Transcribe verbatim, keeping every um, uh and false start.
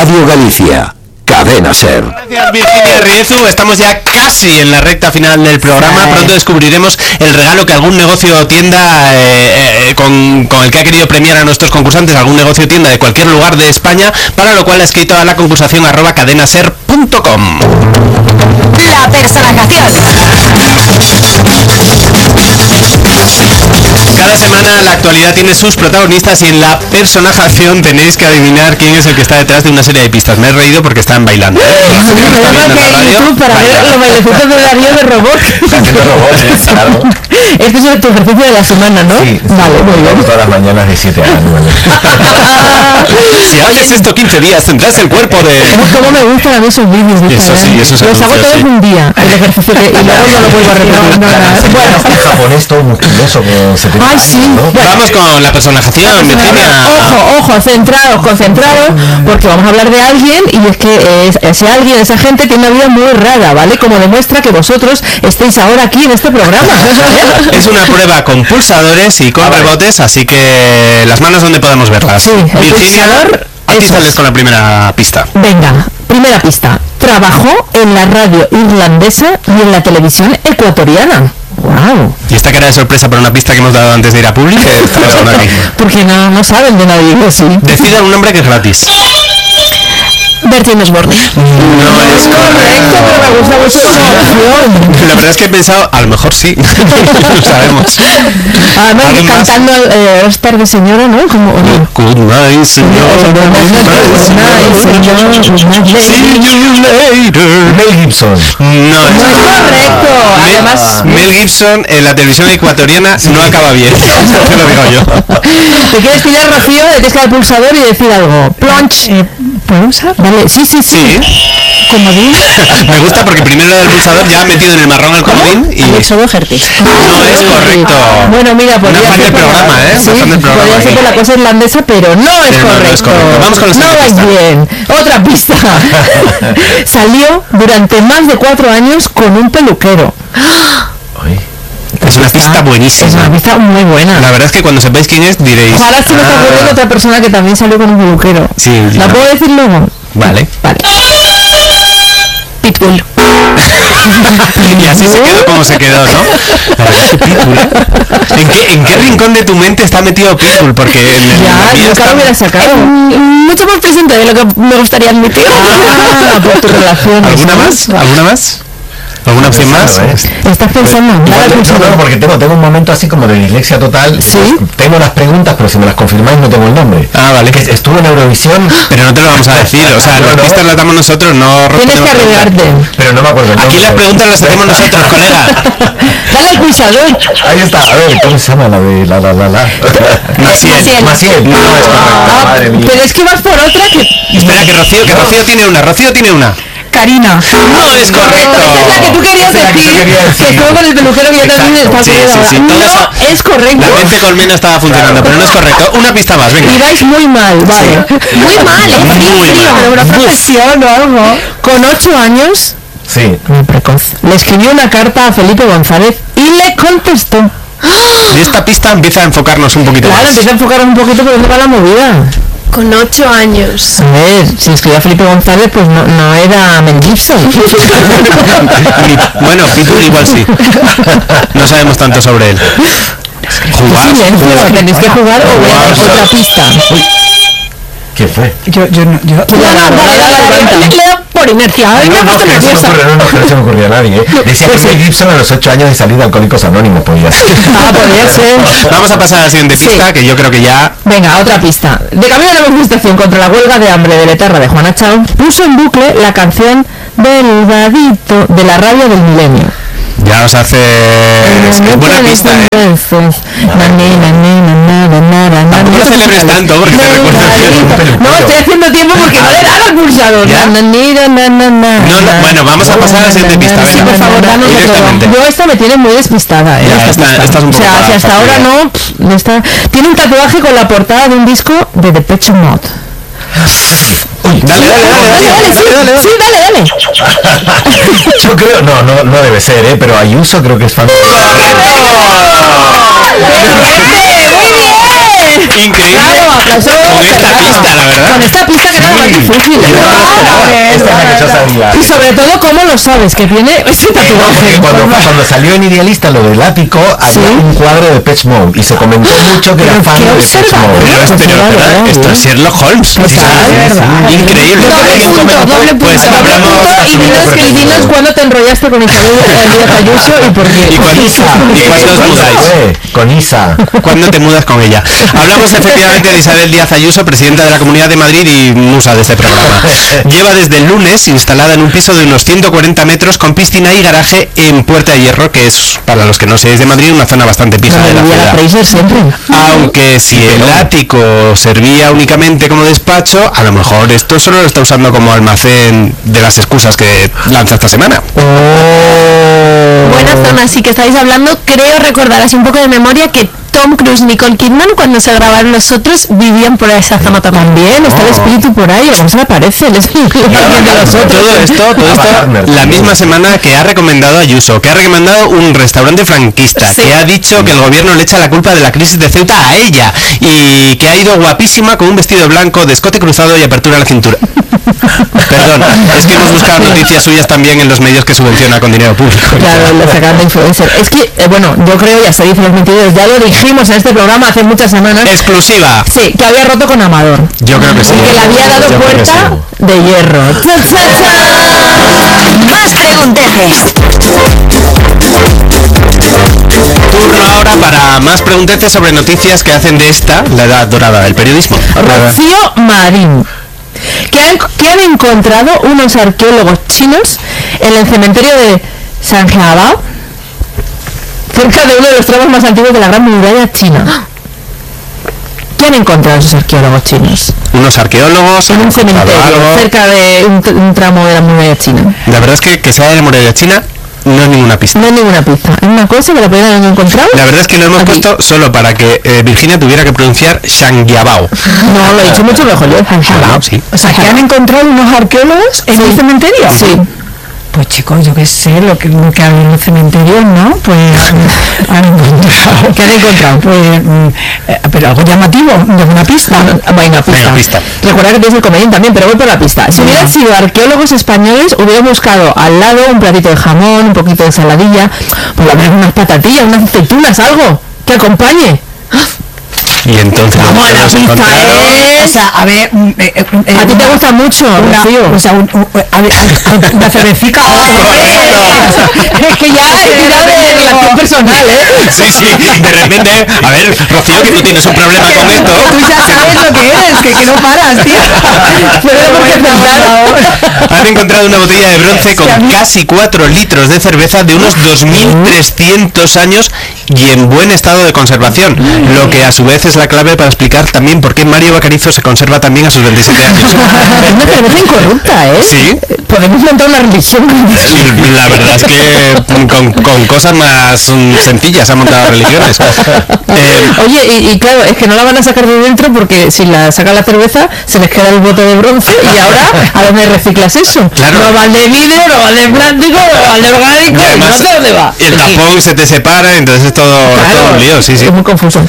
Radio Galicia, Cadena Ser. Gracias, Virginia Riezu. Estamos ya casi en la recta final del programa. Sí. Pronto descubriremos el regalo que algún negocio o tienda eh, eh, con, con el que ha querido premiar a nuestros concursantes, algún negocio o tienda de cualquier lugar de España, para lo cual ha escrito a la concursación arroba cadenaser punto com. La personalización. Cada semana la actualidad tiene sus protagonistas y en la personalización tenéis que adivinar quién es el que está detrás de una serie de pistas. Me he reído porque están bailando. Sí, me llama que en YouTube para ver los bailecitos de Darío de robot. Haciendo robots, claro. Este es tu ejercicio de la semana, ¿no? Sí, vale, sí, muy bien. Todas las mañanas de siete años. Si haces esto quince días tendrás el cuerpo de... ¿Cómo me gustan a mí esos vídeos? Eso sí, eso se los hago todos sí. un día, el ejercicio que, y luego no lo vuelvo a repetir. No, no, no. Bueno, en japonés todo musculoso con setenta Ay, sí. ¿no? Bueno, vamos con la personalización, Virginia. Ojo, ojo, centrados, concentrados, porque vamos a hablar de alguien y es que es, ese alguien, esa gente tiene una vida muy rara, ¿vale? Como demuestra que vosotros estéis ahora aquí en este programa. Es una prueba con pulsadores y con ah, rebotes, así que las manos donde podemos verlas. Sí, el Virginia, a ti sales con la primera pista. Venga, primera pista. Trabajó en la radio irlandesa y en la televisión ecuatoriana. Wow. Y esta cara de sorpresa por una pista que hemos dado antes de ir a Public, ¿qué está pasando aquí? Porque no, no saben de nadie, sí. Decidan un nombre que es gratis. Bertie Osborne. No es correcto, pero me gusta mucho esa opción. La verdad es que he pensado, a lo mejor sí. Lo sabemos. Además, cantando eh, Oscar de señora, ¿no? Como, no. Good night, señor. Good night, señor. See you later. Mel Gibson. No es correcto. Además, Mel Gibson en la televisión ecuatoriana no acaba bien. Te lo digo yo. Te quieres tirar, Rocío, de que el pulsador y decir algo. Plunch. Eh, ¿Puedo usar? Vale, sí, sí, sí. Sí. Comodín. Me gusta porque primero del pulsador ya ha metido en el marrón el comodín y... Alex O'Doherty. No es correcto. Bueno, mira, podría ser del programa, ¿eh? Sí, podría ser por la cosa irlandesa, pero no es, pero correcto. No, no es correcto. Vamos con la No vais bien. Otra pista. Salió durante más de cuatro años con un peluquero. Ay. Es una pista buenísima. Es una pista muy buena. La verdad es que cuando sepáis quién es diréis... Ojalá se me está ocurriendo otra persona que también salió con un peluquero. Sí. ¿La ya. puedo decir luego? Vale. Vale. Pitbull. Y así se quedó como se quedó, ¿no? La verdad es que Pitbull. ¿En qué, ¿En qué rincón de tu mente está metido Pitbull? Porque en el ya, nunca está... lo hubiera sacado. Eh, mucho más presente de lo que me gustaría admitir. Ah, por tu relación. ¿Alguna más? ¿Alguna más? ¿Alguna opción más? ¿eh? ¿Estás pensando? Igual, Nada, no, no, porque tengo, tengo un momento así como de dislexia total. ¿Sí? Tengo las preguntas, pero si me las confirmáis no tengo el nombre. Ah, vale. Que estuvo en Eurovisión. Pero no te lo vamos a decir, o sea, no, las no. pistas las damos nosotros, no... Tienes que arriesgarte. Pero no me acuerdo el nombre. Aquí las preguntas las hacemos nosotros, colega. Dale el pulsador. Ahí está, a ver, ¿cómo se llama la de la la la la? Maciel. Maciel, no, es correcto, Ah, madre mía. pero es que vas por otra que... Espera, que Rocío, que Rocío tiene una, Rocío tiene una. Karina. No es correcto. Esa es la que tú querías Esa es la que decir. yo quería decir. Que estuvo con el peluquero que ya también está Sí, sí, sí, todo No eso- es correcto. La mente colmena estaba funcionando, pero no es correcto. Una pista más, venga. Y vais muy mal, vale. Muy mal, ¿eh? Frío, Muy frío. mal. Pero una profesión o algo. Con ocho años, Sí. muy precoz, le escribió una carta a Felipe González y le contestó. Y esta pista empieza a enfocarnos un poquito Claro, más. empieza a enfocar un poquito por dónde va la movida. Con ocho años. A ver, si escribía Felipe González, pues no, no era Mel Gibson. Ni- Bueno, Pitbull igual sí. No sabemos tanto sobre él. Jugar. Silencio, tenéis que jugar o voy a dar otra pista. ¿Qué fue? Yo, yo no, yo... Ya, dale, dale, dale, dale. Le da por inercia. Ay, me No, ha no, puesto que no se me nerviosa. ocurre, no, no, que no se me ocurrió a nadie, ¿eh? Decía que Mel Gibson a los ocho años de salida de Alcohólicos Anónimos, podía ser. Ah, podría ser. Vamos a pasar a la siguiente pista, Sí. que yo creo que ya... Venga, otra pista. De camino a la manifestación contra la huelga de hambre de Letarra de Juana Chao, puso en bucle la canción del vadito de la rabia del milenio. Ya os hace... Es que es buena pista, ¿eh? Tampoco lo celebres tanto, porque te recuerdo que... No, estoy haciendo tiempo porque no le he dado al pulsador. ¿Ya? Na, na, na, na, na, na, No, no, bueno, vamos a pasar a la siguiente pista, Sí, venga. por favor, danos otro. Directamente. Yo esta me tiene muy despistada, ¿eh? Ya, esta esta- pista. esta es un poco O sea, si para hasta ahora fastidiar. no, pff, no está... Tiene un tatuaje con la portada de un disco de Depeche Mode. Uy, Dale, dale, dale, dale, sí, dale, dale. sí, dale, dale. yo creo, no, no, no debe ser, ¿eh? Pero Ayuso creo que es fan. Increíble. Claro, aplausos. Con esta Claro. pista, la verdad. Con esta pista que era más Sí. difícil. Esta es la que yo sabía. Y sobre todo, ¿cómo lo sabes? Que viene ese Porque tatuaje. cuando, cuando salió en Idealista lo del ático, había Sí. un cuadro de Depeche Mode y se comentó mucho que era fan qué de Depeche observador. Mode. Pero, es- Pues pero, claro, pero, claro, esto ¿eh? es Sherlock Holmes. Total, Sí, sí, sí, verdad. Increíble. Doble Alguien punto, comentó- doble punto. Pues Doble hablamos... punto, y dinos, que, y dinos cuándo te enrollaste con Isabel eh, Díaz Ayuso y por qué. ¿Y cuándo, Isa. ¿y cuándo os ¿Cuándo mudáis? fue? Con Isa. ¿Cuándo te mudas con ella? Hablamos efectivamente de Isabel Díaz Ayuso, presidenta de la Comunidad de Madrid y musa de este programa. Lleva desde el lunes instalada en un piso de unos ciento cuarenta metros con piscina y garaje en Puerta de Hierro, que es, para los que no seáis de Madrid, una zona bastante pija de la Donde vivía la ciudad. Fraser siempre. Aunque si el ático servía únicamente como despacho, a lo mejor esto solo lo está usando como almacén de las excusas que lanza esta semana. Buena zona, sí que estáis hablando. Creo recordar así un poco de memoria que Tom Cruise y Nicole Kidman, cuando se grabaron Los Otros, vivían por esa zona también. También está el espíritu por ahí, ¿cómo se le aparece? El espíritu de los otros. Todo esto, todo esto, la misma semana que ha recomendado Ayuso, que ha recomendado un restaurante franquista, Sí. que ha dicho que el gobierno le echa la culpa de la crisis de Ceuta a ella y que ha ido guapísima con un vestido blanco, de escote cruzado y apertura a la cintura. Perdón, es que hemos buscado noticias suyas también en los medios que subvenciona con dinero público. Claro, lo sacan de influencer. Es que, eh, bueno, yo creo, ya se dicen los mentiros, ya lo dijimos en este programa hace muchas semanas. Exclusiva. Sí, que había roto con Amador. Yo creo que sí. Y que le había dado Yo creo que puerta sí. de hierro. Más pregunteces. Turno ahora para más pregunteces sobre noticias que hacen de esta la edad dorada del periodismo. Rocío Marín. Que han, que han encontrado unos arqueólogos chinos en el cementerio de Sanjiabao, cerca de uno de los tramos más antiguos de la Gran Muralla China. ¿Qué han encontrado esos arqueólogos chinos? Unos arqueólogos En un han encontrado cementerio, algo. cerca de un, tr- un tramo de la muralla china. La verdad es que que sea de la muralla china no es ninguna pista. No hay ninguna pista. Es una cosa que la podrían haber encontrado. La verdad es que lo hemos aquí. puesto solo para que eh, Virginia tuviera que pronunciar Shangyabao. No, lo he dicho mucho mejor yo. Shangyabao, sí. O sea, que han encontrado unos arqueólogos en Sí. el cementerio. Sí. Pues chicos, yo qué sé, lo que, lo que hay en los cementerios, ¿no? Pues han, han encontrado. ¿Qué han encontrado? Pues, mm, eh, pero algo llamativo, de una pista. Venga, pista. Venga, pista. Recuerda que tienes el comodín también, pero voy por la pista. Si hubieran sido arqueólogos españoles, hubieran buscado al lado un platito de jamón, un poquito de ensaladilla, por lo menos unas patatillas, unas aceitunas, algo que acompañe. Y entonces Vamos, la hemos pista encontrado- O sea, a ver, mm, eh, eh, eh, A ti te una- gusta mucho, una, Rocío. o sea, un, un- a ver, a- una cervecica. Es que ya he tirado de relación personal, ¿eh? Sí, sí, de repente, a ver, Rocío, que tú tienes un problema con esto. Tú ya sabes lo que eres, que, que no paras, tío. Pero porque pensar. Han encontrado una botella de bronce con casi cuatro litros de cerveza de unos dos mil trescientos años y en buen estado de conservación, lo que a su vez es la clave para explicar también por qué Mario Bacarizo se conserva también a sus veintisiete años. Es una cerveza incorrupta, ¿eh? Sí. Podemos montar una religión. La verdad es que con, con cosas más mm, sencillas han montado religiones. Eh, Oye, y, y claro, es que no la van a sacar de dentro porque si la saca la cerveza se les queda el bote de bronce y ahora ¿a dónde reciclas eso? Claro. No va al de vidrio, no va al de plástico, no va al de orgánico, y y no además, sé dónde va. el tapón se te separa, entonces es todo, Claro, todo un lío, sí, sí. es muy confuso.